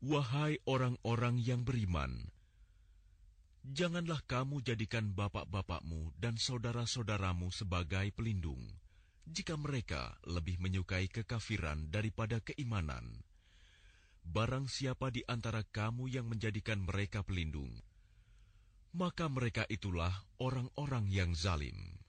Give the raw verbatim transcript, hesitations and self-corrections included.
Wahai orang-orang yang beriman, janganlah kamu jadikan bapak-bapakmu dan saudara-saudaramu sebagai pelindung, jika mereka lebih menyukai kekafiran daripada keimanan. Barang siapa di antara kamu yang menjadikan mereka pelindung, maka mereka itulah orang-orang yang zalim.